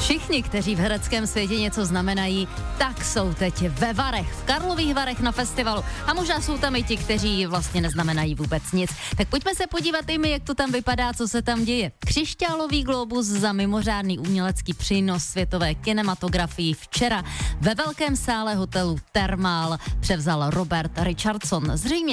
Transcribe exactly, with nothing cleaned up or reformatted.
Všichni, kteří v hereckém světě něco znamenají, tak jsou teď ve Varech, v Karlových Varech na festivalu. A možná jsou tam i ti, kteří vlastně neznamenají vůbec nic. Tak pojďme se podívat i my, jak to tam vypadá, co se tam děje. Křišťálový glóbus za mimořádný umělecký přínos světové kinematografii včera ve velkém sále hotelu Thermal převzal Robert Richardson. Zřejmě